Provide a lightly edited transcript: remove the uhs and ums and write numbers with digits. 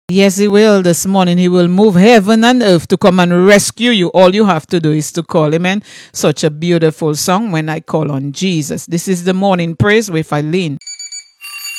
Yes, he will. This morning, he will move heaven and earth to come and rescue you. All you have to do is to call him. And such a beautiful song, When I Call on Jesus. This is the morning praise with Eileen.